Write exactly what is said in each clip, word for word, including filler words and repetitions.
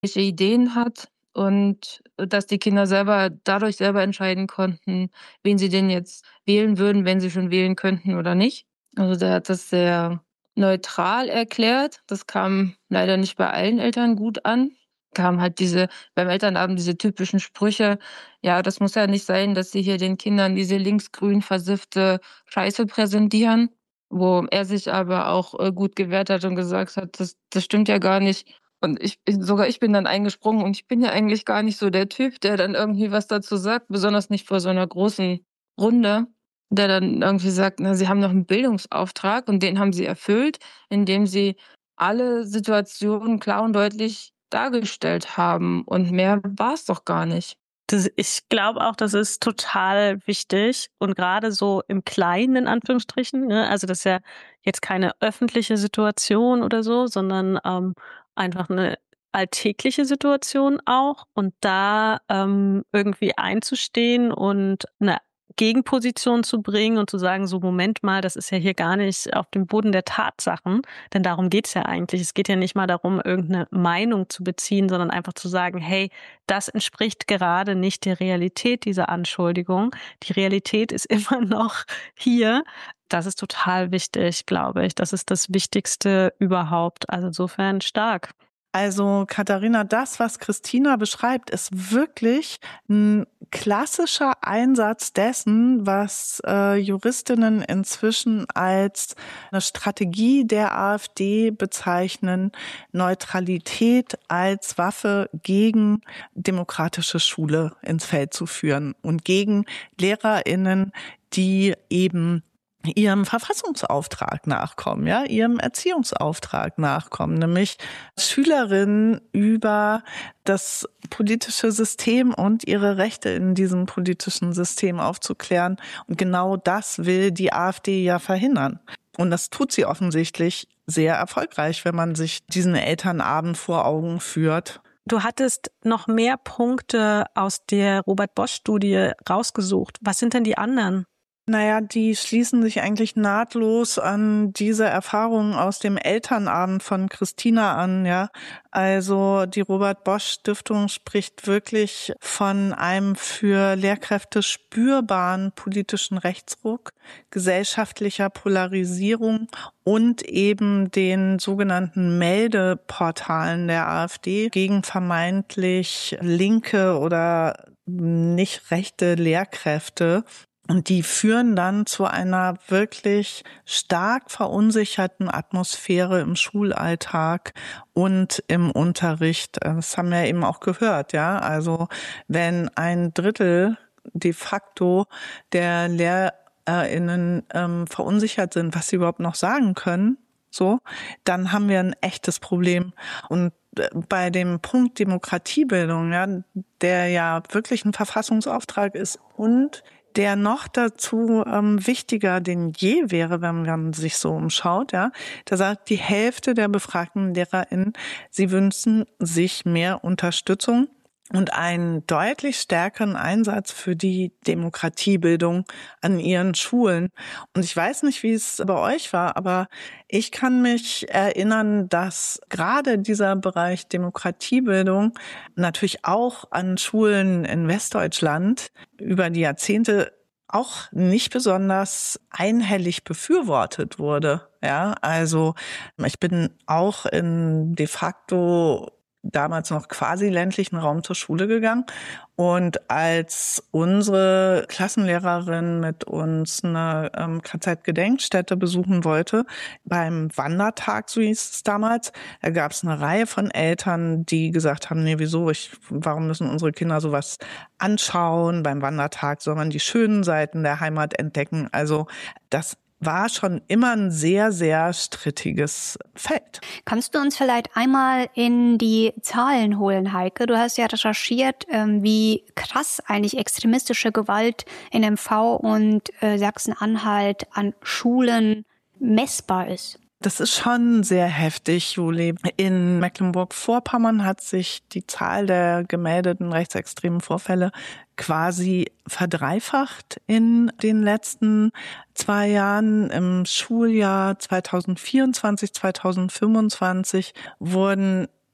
Ideen hat und dass die Kinder selber dadurch selber entscheiden konnten, wen sie denn jetzt wählen würden, wenn sie schon wählen könnten oder nicht. Also, der hat das sehr neutral erklärt. Das kam leider nicht bei allen Eltern gut an. Kamen halt diese beim Elternabend diese typischen Sprüche: „Ja, das muss ja nicht sein, dass Sie hier den Kindern diese linksgrün versiffte Scheiße präsentieren.“ Wo er sich aber auch, äh, gut gewehrt hat und gesagt hat: „Das das stimmt ja gar nicht.“ Und ich ich sogar ich bin dann eingesprungen und ich bin ja eigentlich gar nicht so der Typ, der dann irgendwie was dazu sagt, besonders nicht vor so 'ner großen Runde, der dann irgendwie sagt: „Na, Sie haben doch 'n Bildungsauftrag und den haben Sie erfüllt, indem Sie alle Situationen klar und deutlich dargestellt haben und mehr war's doch gar nicht.“ Das ich glaube auch, das ist total wichtig und grade so im Kleinen in Anführungsstrichen, ne? Also, das ist ja jetzt keine öffentliche Situation oder so, sondern, ähm, einfach 'ne alltägliche Situation auch und da, ähm, irgendwie einzustehen und 'ne Gegenposition zu bringen und zu sagen: „So, Moment mal, das ist ja hier gar nicht auf dem Boden der Tatsachen.“ Denn darum geht's ja eigentlich. Es geht ja nicht mal darum, irgend 'ne Meinung zu beziehen, sondern einfach zu sagen: „Hey, das entspricht gerade nicht der Realität dieser Anschuldigung. Die Realität ist immer noch hier.“ Das ist total wichtig, glaube ich. Das ist das Wichtigste überhaupt. Also, insofern stark. Also, Katharina, das, was Christina beschreibt, ist wirklich 'n klassischer Einsatz dessen, was, äh, Juristinnen inzwischen als 'ne Strategie der AfD bezeichnen, Neutralität als Waffe gegen demokratische Schule ins Feld zu führen und gegen LehrerInnen, die eben ihrem Verfassungsauftrag nachkommen, ja, ihrem Erziehungsauftrag nachkommen, nämlich Schülerinnen über das politische System und ihre Rechte in diesem politischen System aufzuklären. Und genau das will die AfD ja verhindern. Und das tut sie offensichtlich sehr erfolgreich, wenn man sich diesen Elternabend vor Augen führt. Du hattest noch mehr Punkte aus der Robert-Bosch-Studie rausgesucht. Was sind denn die anderen? Na ja, die schließen sich eigentlich nahtlos an diese Erfahrungen aus dem Elternabend von Christina an, ja. Also, die Robert-Bosch-Stiftung spricht wirklich von einem für Lehrkräfte spürbaren politischen Rechtsruck, gesellschaftlicher Polarisierung und eben den sogenannten Meldeportalen der AfD gegen vermeintlich linke oder nicht rechte Lehrkräfte. Und die führen dann zu einer wirklich stark verunsicherten Atmosphäre im Schulalltag und im Unterricht. Das haben wir eben auch gehört, ja. Also, wenn ein Drittel de facto der LehrerInnen ähm, verunsichert sind, was sie überhaupt noch sagen können, so, dann haben wir ein echtes Problem. Und bei dem Punkt Demokratiebildung, ja, der ja wirklich ein Verfassungsauftrag ist und der noch dazu ähm, wichtiger denn je wäre, wenn man sich so umschaut, ja. Da sagt die Hälfte der befragten LehrerInnen, sie wünschen sich mehr Unterstützung und einen deutlich stärkeren Einsatz für die Demokratiebildung an ihren Schulen. Und ich weiß nicht, wie es bei euch war, aber ich kann mich erinnern, dass gerade dieser Bereich Demokratiebildung natürlich auch an Schulen in Westdeutschland über die Jahrzehnte auch nicht besonders einhellig befürwortet wurde. Ja, also ich bin auch in de facto damals noch quasi ländlichen Raum zur Schule gegangen. Und als unsere Klassenlehrerin mit uns eine ähm, K Z-Gedenkstätte besuchen wollte, beim Wandertag, so hieß es damals, da gab es eine Reihe von Eltern, die gesagt haben, nee, wieso, ich, warum müssen unsere Kinder sowas anschauen? Beim Wandertag soll man die schönen Seiten der Heimat entdecken. Also das war schon immer ein sehr, sehr strittiges Feld. Kannst du uns vielleicht einmal in die Zahlen holen, Heike? Du hast ja recherchiert, ähm, wie krass eigentlich extremistische Gewalt in M V und äh, Sachsen-Anhalt an Schulen messbar ist. Das ist schon sehr heftig, Juli. In Mecklenburg-Vorpommern hat sich die Zahl der gemeldeten rechtsextremen Vorfälle quasi verdreifacht in den letzten zwei Jahren. Im Schuljahr zweitausendvierundzwanzig, zweitausendfünfundzwanzig wurden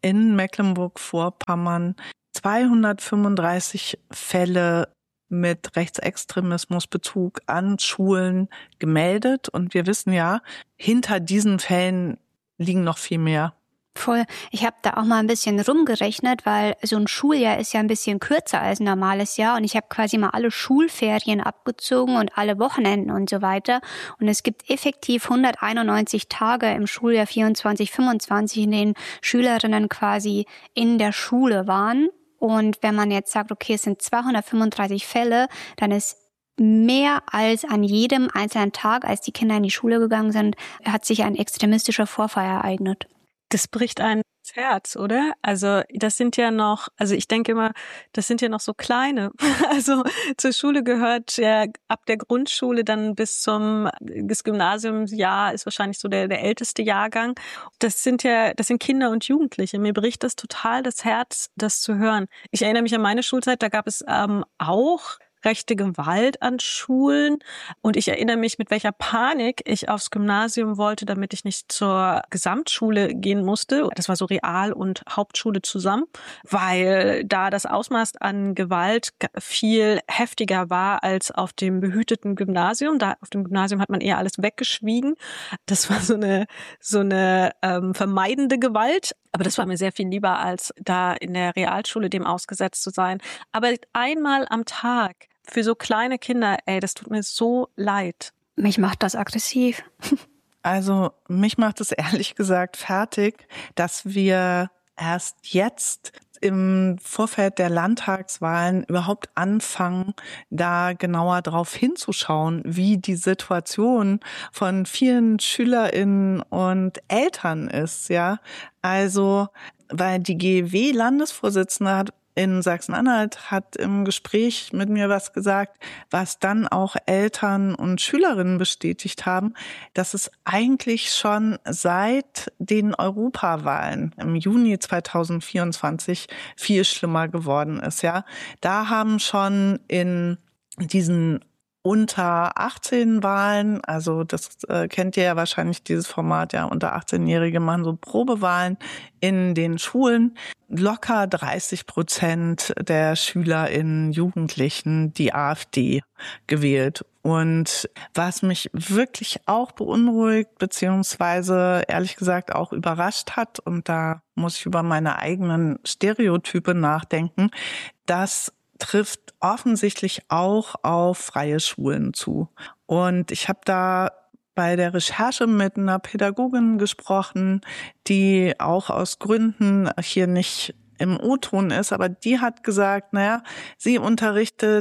in Mecklenburg-Vorpommern zweihundertfünfunddreißig Fälle mit Rechtsextremismusbezug an Schulen gemeldet. Und wir wissen ja, hinter diesen Fällen liegen noch viel mehr. Voll. Ich habe da auch mal ein bisschen rumgerechnet, weil so ein Schuljahr ist ja ein bisschen kürzer als ein normales Jahr und ich habe quasi mal alle Schulferien abgezogen und alle Wochenenden und so weiter. Und es gibt effektiv hunderteinundneunzig Tage im Schuljahr vierundzwanzig fünfundzwanzig, in denen Schülerinnen quasi in der Schule waren. Und wenn man jetzt sagt, okay, es sind zweihundertfünfunddreißig Fälle, dann ist mehr als an jedem einzelnen Tag, als die Kinder in die Schule gegangen sind, hat sich ein extremistischer Vorfall ereignet. Das bricht ein das Herz, oder? Also das sind ja noch, also ich denke immer, das sind ja noch so kleine. Also zur Schule gehört ja ab der Grundschule dann bis zum das Gymnasiumsjahr ist wahrscheinlich so der, der älteste Jahrgang. Das sind ja, das sind Kinder und Jugendliche. Mir bricht das total das Herz, das zu hören. Ich erinnere mich an meine Schulzeit, da gab es ähm, auch rechte Gewalt an Schulen. Und ich erinnere mich, mit welcher Panik ich aufs Gymnasium wollte, damit ich nicht zur Gesamtschule gehen musste. Das war so Real- und Hauptschule zusammen, weil da das Ausmaß an Gewalt viel heftiger war als auf dem behüteten Gymnasium. Da auf dem Gymnasium hat man eher alles weggeschwiegen. Das war so eine, so eine ähm, vermeidende Gewalt. Aber das war mir sehr viel lieber, als da in der Realschule dem ausgesetzt zu sein. Aber einmal am Tag für so kleine Kinder, ey, das tut mir so leid. Mich macht das aggressiv. Also mich macht es ehrlich gesagt fertig, dass wir erst jetzt im Vorfeld der Landtagswahlen überhaupt anfangen, da genauer drauf hinzuschauen, wie die Situation von vielen SchülerInnen und Eltern ist, ja. Also, weil die G E W-Landesvorsitzende hat in Sachsen-Anhalt hat im Gespräch mit mir was gesagt, was dann auch Eltern und Schülerinnen bestätigt haben, dass es eigentlich schon seit den Europawahlen im Juni zweitausendvierundzwanzig viel schlimmer geworden ist. Ja, da haben schon in diesen unter achtzehn Wahlen, also das äh, kennt ihr ja wahrscheinlich, dieses Format, ja, unter achtzehnjährige machen so Probewahlen in den Schulen. Locker dreißig Prozent der SchülerInnen, Jugendlichen die AfD gewählt. Und was mich wirklich auch beunruhigt, beziehungsweise ehrlich gesagt auch überrascht hat, und da muss ich über meine eigenen Stereotype nachdenken, dass trifft offensichtlich auch auf freie Schulen zu. Und ich habe da bei der Recherche mit einer Pädagogin gesprochen, die auch aus Gründen hier nicht im O-Ton ist, aber die hat gesagt, naja, sie unterrichtet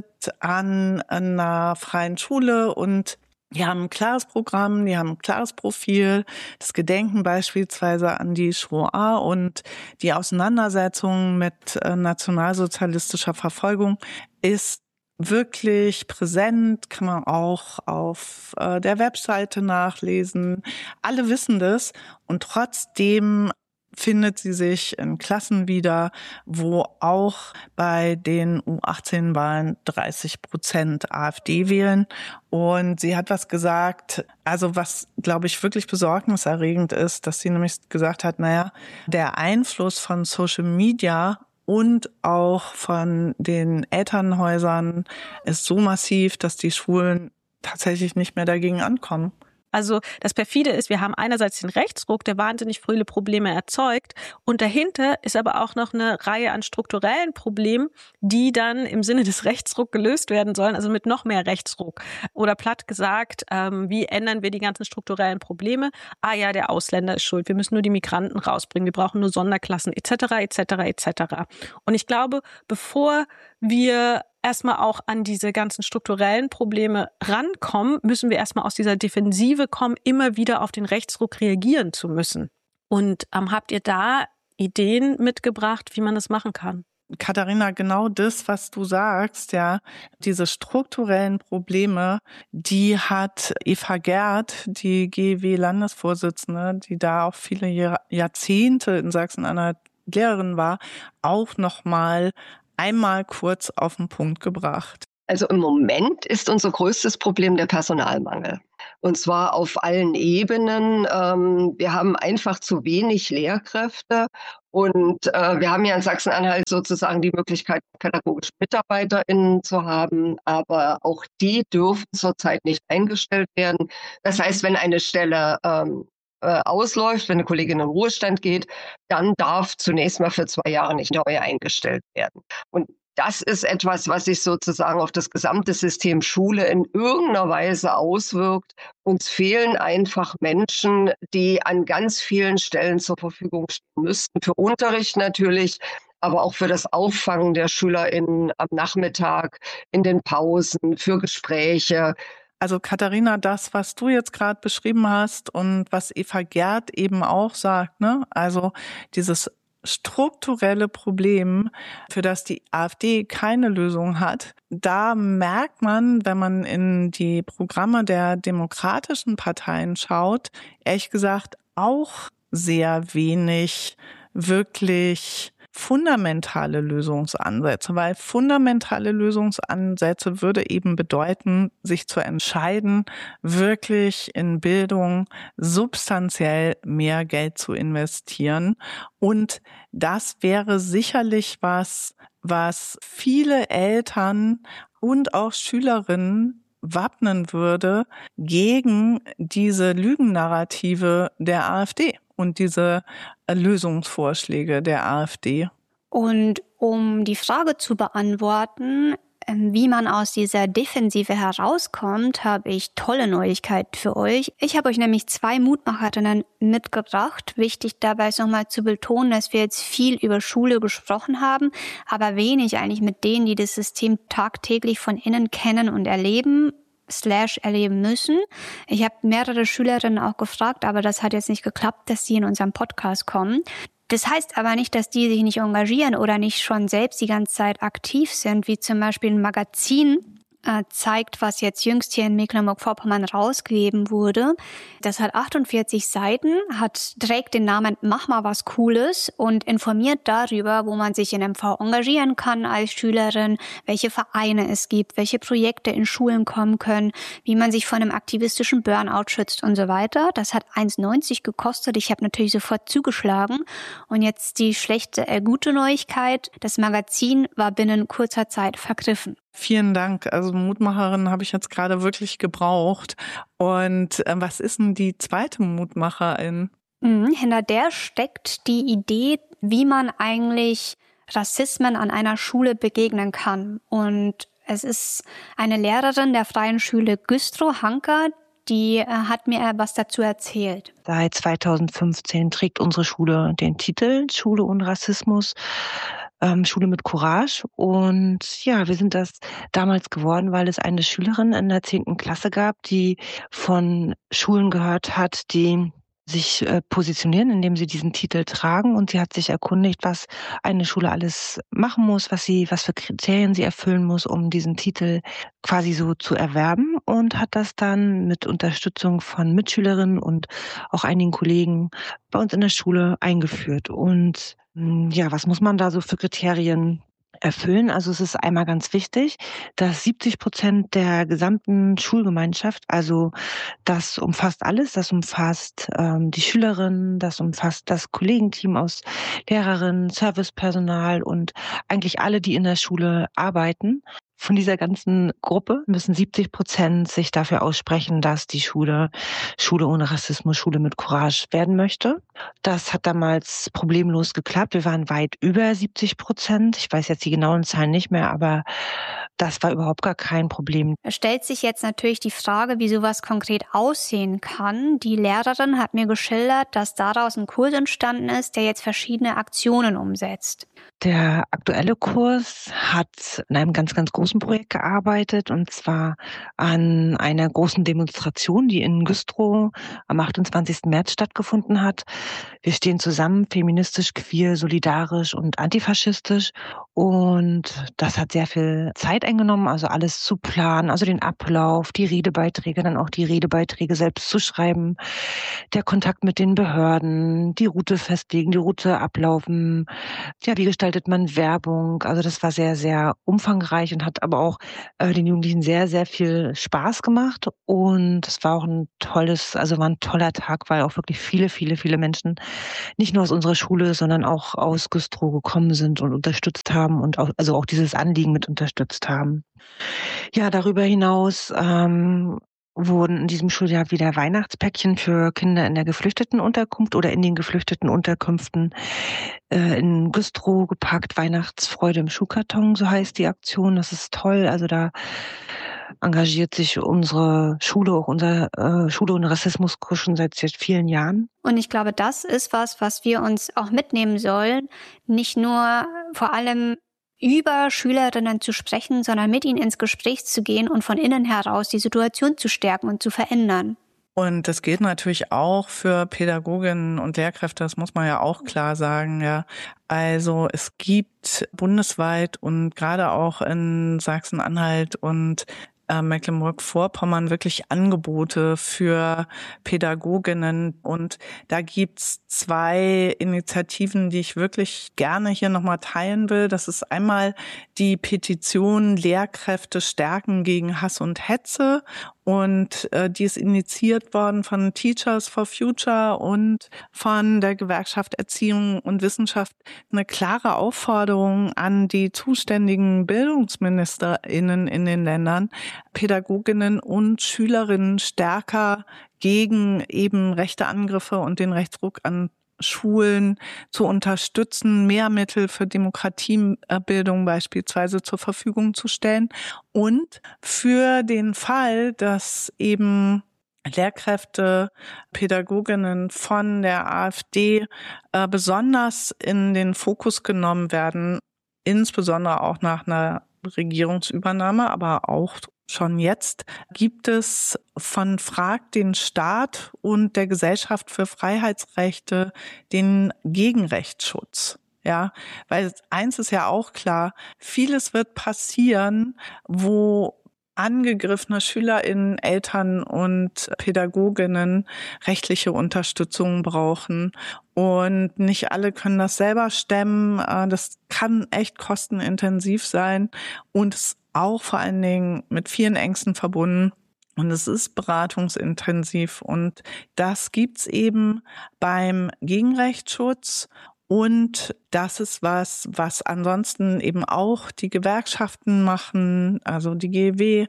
an einer freien Schule und die haben ein klares Programm, die haben ein klares Profil, das Gedenken beispielsweise an die Shoah und die Auseinandersetzung mit äh, nationalsozialistischer Verfolgung ist wirklich präsent, kann man auch auf äh, der Webseite nachlesen. Alle wissen das und trotzdem findet sie sich in Klassen wieder, wo auch bei den U achtzehn Wahlen dreißig Prozent AfD wählen. Und sie hat was gesagt, also was, glaube ich, wirklich besorgniserregend ist, dass sie nämlich gesagt hat, naja, der Einfluss von Social Media und auch von den Elternhäusern ist so massiv, dass die Schulen tatsächlich nicht mehr dagegen ankommen. Also das Perfide ist, wir haben einerseits den Rechtsruck, der wahnsinnig viele Probleme erzeugt und dahinter ist aber auch noch eine Reihe an strukturellen Problemen, die dann im Sinne des Rechtsruck gelöst werden sollen, also mit noch mehr Rechtsruck. Oder platt gesagt, ähm, wie ändern wir die ganzen strukturellen Probleme? Ah ja, der Ausländer ist schuld, wir müssen nur die Migranten rausbringen, wir brauchen nur Sonderklassen et cetera et cetera et cetera. Und ich glaube, bevor wir erstmal auch an diese ganzen strukturellen Probleme rankommen, müssen wir erstmal aus dieser Defensive kommen, immer wieder auf den Rechtsruck reagieren zu müssen. Und ähm, habt ihr da Ideen mitgebracht, wie man das machen kann? Katharina, genau das, was du sagst, ja, diese strukturellen Probleme, die hat Eva Gerd, die G E W-Landesvorsitzende, die da auch viele Jahr- Jahrzehnte in Sachsen-Anhalt Lehrerin war, auch nochmal einmal kurz auf den Punkt gebracht. Also im Moment ist unser größtes Problem der Personalmangel. Und zwar auf allen Ebenen. Ähm, wir haben einfach zu wenig Lehrkräfte. Und äh, wir haben ja in Sachsen-Anhalt sozusagen die Möglichkeit, pädagogische MitarbeiterInnen zu haben. Aber auch die dürfen zurzeit nicht eingestellt werden. Das heißt, wenn eine Stelle ähm, äh, ausläuft, wenn eine Kollegin in den Ruhestand geht, dann darf zunächst mal für zwei Jahre nicht neu eingestellt werden. Und das ist etwas, was sich sozusagen auf das gesamte System Schule in irgendeiner Weise auswirkt. Uns fehlen einfach Menschen, die an ganz vielen Stellen zur Verfügung stehen müssten. Für Unterricht natürlich, aber auch für das Auffangen der SchülerInnen am Nachmittag, in den Pausen, für Gespräche. Also Katharina, das, was du jetzt gerade beschrieben hast und was Eva Gerd eben auch sagt, ne, also dieses strukturelle Problem, für das die AfD keine Lösung hat, da merkt man, wenn man in die Programme der demokratischen Parteien schaut, ehrlich gesagt auch sehr wenig wirklich fundamentale Lösungsansätze, weil fundamentale Lösungsansätze würde eben bedeuten, sich zu entscheiden, wirklich in Bildung substanziell mehr Geld zu investieren. Und das wäre sicherlich was, was viele Eltern und auch Schülerinnen wappnen würde gegen diese Lügennarrative der AfD und diese Lösungsvorschläge der AfD. Und um die Frage zu beantworten, wie man aus dieser Defensive herauskommt, habe ich tolle Neuigkeiten für euch. Ich habe euch nämlich zwei Mutmacherinnen mitgebracht. Wichtig dabei ist nochmal zu betonen, dass wir jetzt viel über Schule gesprochen haben, aber wenig eigentlich mit denen, die das System tagtäglich von innen kennen und erleben, slash erleben müssen. Ich habe mehrere Schülerinnen auch gefragt, aber das hat jetzt nicht geklappt, dass sie in unserem Podcast kommen. Das heißt aber nicht, dass die sich nicht engagieren oder nicht schon selbst die ganze Zeit aktiv sind, wie zum Beispiel ein Magazin äh, zeigt, was jetzt jüngst hier in Mecklenburg-Vorpommern rausgegeben wurde. Das hat achtundvierzig Seiten, hat trägt den Namen Mach mal was Cooles und informiert darüber, wo man sich in M V engagieren kann als Schülerin, welche Vereine es gibt, welche Projekte in Schulen kommen können, wie man sich vor einem aktivistischen Burnout schützt und so weiter. Das hat eins neunzig gekostet. Ich habe natürlich sofort zugeschlagen. Und jetzt die schlechte, äh, gute Neuigkeit. Das Magazin war binnen kurzer Zeit vergriffen. Vielen Dank. Also Mutmacherin habe ich jetzt gerade wirklich gebraucht. Und äh, was ist denn die zweite Mutmacherin? Mhm, hinter der steckt die Idee, wie man eigentlich Rassismen an einer Schule begegnen kann. Und es ist eine Lehrerin der Freien Schule Güstrow, Hanker, die äh, hat mir was dazu erzählt. Seit zweitausendfünfzehn trägt unsere Schule den Titel Schule ohne Rassismus. Ähm, Schule mit Courage. Und ja, wir sind das damals geworden, weil es eine Schülerin in der zehnten Klasse gab, die von Schulen gehört hat, die sich äh, positionieren, indem sie diesen Titel tragen. Und sie hat sich erkundigt, was eine Schule alles machen muss, was sie, was für Kriterien sie erfüllen muss, um diesen Titel quasi so zu erwerben. Und hat das dann mit Unterstützung von Mitschülerinnen und auch einigen Kollegen bei uns in der Schule eingeführt. Und ja, was muss man da so für Kriterien erfüllen? Also es ist einmal ganz wichtig, dass siebzig Prozent der gesamten Schulgemeinschaft, also das umfasst alles, das umfasst ähm, die Schülerinnen, das umfasst das Kollegenteam aus Lehrerinnen, Servicepersonal und eigentlich alle, die in der Schule arbeiten. Von dieser ganzen Gruppe müssen siebzig Prozent sich dafür aussprechen, dass die Schule Schule ohne Rassismus, Schule mit Courage werden möchte. Das hat damals problemlos geklappt. Wir waren weit über siebzig Prozent. Ich weiß jetzt die genauen Zahlen nicht mehr, aber das war überhaupt gar kein Problem. Es stellt sich jetzt natürlich die Frage, wie sowas konkret aussehen kann. Die Lehrerin hat mir geschildert, dass daraus ein Kurs entstanden ist, der jetzt verschiedene Aktionen umsetzt. Der aktuelle Kurs hat in einem ganz, ganz großen Projekt gearbeitet, und zwar an einer großen Demonstration, die in Güstrow am achtundzwanzigsten März stattgefunden hat. Wir stehen zusammen, feministisch, queer, solidarisch und antifaschistisch. Und das hat sehr viel Zeit eingenommen, also alles zu planen, also den Ablauf, die Redebeiträge, dann auch die Redebeiträge selbst zu schreiben, der Kontakt mit den Behörden, die Route festlegen, die Route ablaufen. Ja, wie gestaltet gestaltet man Werbung? Also das war sehr, sehr umfangreich und hat aber auch äh, den Jugendlichen sehr, sehr viel Spaß gemacht. Und es war auch ein tolles, also war ein toller Tag, weil auch wirklich viele, viele, viele Menschen nicht nur aus unserer Schule, sondern auch aus Güstrow gekommen sind und unterstützt haben und auch, also auch dieses Anliegen mit unterstützt haben. Ja, darüber hinaus ähm, wurden in diesem Schuljahr wieder Weihnachtspäckchen für Kinder in der Geflüchtetenunterkunft oder in den Geflüchtetenunterkünften äh, in Güstrow gepackt. Weihnachtsfreude im Schuhkarton, so heißt die Aktion. Das ist toll. Also da engagiert sich unsere Schule, auch unser äh, Schule und Rassismuskurs schon seit, seit vielen Jahren. Und ich glaube, das ist was, was wir uns auch mitnehmen sollen. Nicht nur vor allem über Schülerinnen zu sprechen, sondern mit ihnen ins Gespräch zu gehen und von innen heraus die Situation zu stärken und zu verändern. Und das gilt natürlich auch für Pädagoginnen und Lehrkräfte, das muss man ja auch klar sagen, ja. Also es gibt bundesweit und gerade auch in Sachsen-Anhalt und äh, Mecklenburg-Vorpommern wirklich Angebote für Pädagoginnen. Und da gibt's zwei Initiativen, die ich wirklich gerne hier nochmal teilen will. Das ist einmal die Petition Lehrkräfte stärken gegen Hass und Hetze. Und äh, die ist initiiert worden von Teachers for Future und von der Gewerkschaft Erziehung und Wissenschaft. Eine klare Aufforderung an die zuständigen BildungsministerInnen in den Ländern, Pädagoginnen und Schülerinnen stärker gegen eben rechte Angriffe und den Rechtsruck an Schulen zu unterstützen, mehr Mittel für Demokratiebildung beispielsweise zur Verfügung zu stellen und für den Fall, dass eben Lehrkräfte, Pädagoginnen von der AfD äh, besonders in den Fokus genommen werden, insbesondere auch nach einer Regierungsübernahme, aber auch schon jetzt gibt es von Frag den Staat und der Gesellschaft für Freiheitsrechte den Gegenrechtsschutz. Ja, weil eins ist ja auch klar, vieles wird passieren, wo angegriffene SchülerInnen, Eltern und Pädagoginnen rechtliche Unterstützung brauchen. Und nicht alle können das selber stemmen. Das kann echt kostenintensiv sein und es auch vor allen Dingen mit vielen Ängsten verbunden. Und es ist beratungsintensiv. Und das gibt's eben beim Gegenrechtsschutz. Und das ist was, was ansonsten eben auch die Gewerkschaften machen, also die G E W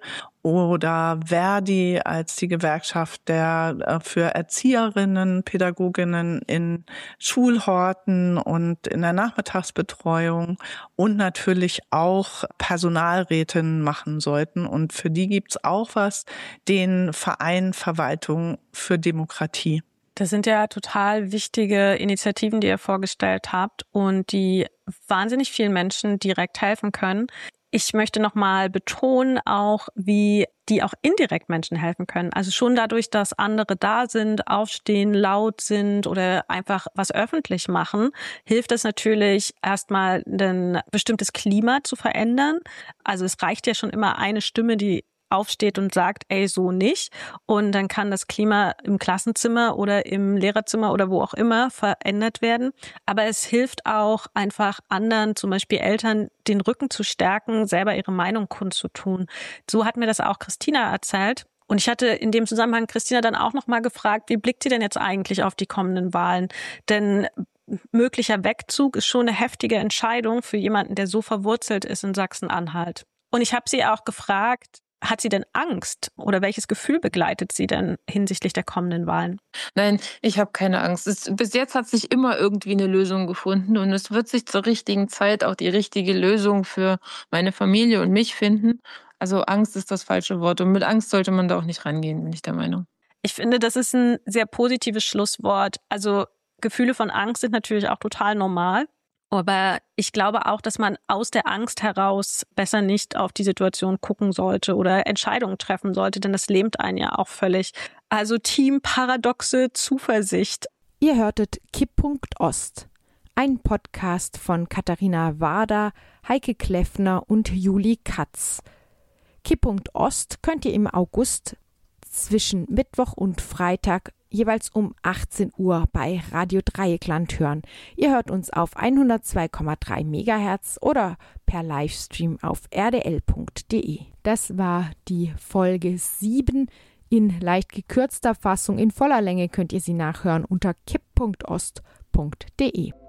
oder Verdi als die Gewerkschaft der für Erzieherinnen, Pädagoginnen in Schulhorten und in der Nachmittagsbetreuung und natürlich auch Personalrätinnen machen sollten. Und für die gibt's auch was, den Verein Verwaltung für Demokratie. Das sind ja total wichtige Initiativen, die ihr vorgestellt habt und die wahnsinnig vielen Menschen direkt helfen können. Ich möchte nochmal betonen auch, wie die auch indirekt Menschen helfen können. Also schon dadurch, dass andere da sind, aufstehen, laut sind oder einfach was öffentlich machen, hilft es natürlich erstmal ein bestimmtes Klima zu verändern. Also es reicht ja schon immer eine Stimme, die aufsteht und sagt, ey, so nicht. Und dann kann das Klima im Klassenzimmer oder im Lehrerzimmer oder wo auch immer verändert werden. Aber es hilft auch einfach anderen, zum Beispiel Eltern, den Rücken zu stärken, selber ihre Meinung kundzutun. So hat mir das auch Christina erzählt. Und ich hatte in dem Zusammenhang Christina dann auch nochmal gefragt, wie blickt sie denn jetzt eigentlich auf die kommenden Wahlen? Denn möglicher Wegzug ist schon eine heftige Entscheidung für jemanden, der so verwurzelt ist in Sachsen-Anhalt. Und ich habe sie auch gefragt, hat sie denn Angst oder welches Gefühl begleitet sie denn hinsichtlich der kommenden Wahlen? Nein, ich habe keine Angst. Es, bis jetzt hat sich immer irgendwie eine Lösung gefunden und es wird sich zur richtigen Zeit auch die richtige Lösung für meine Familie und mich finden. Also Angst ist das falsche Wort und mit Angst sollte man da auch nicht rangehen, bin ich der Meinung. Ich finde, das ist ein sehr positives Schlusswort. Also Gefühle von Angst sind natürlich auch total normal. Aber ich glaube auch, dass man aus der Angst heraus besser nicht auf die Situation gucken sollte oder Entscheidungen treffen sollte, denn das lähmt einen ja auch völlig. Also Team Paradoxe Zuversicht. Ihr hörtet Kipppunkt Ost, ein Podcast von Katharina Wader, Heike Kleffner und Juli Katz. Kipppunkt Ost könnt ihr im August zwischen Mittwoch und Freitag jeweils um achtzehn Uhr bei Radio Dreieckland hören. Ihr hört uns auf hundertzwei Komma drei Megahertz oder per Livestream auf r d l punkt d e. Das war die Folge sieben. In leicht gekürzter Fassung. In voller Länge könnt ihr sie nachhören unter kipp punkt ost punkt d e.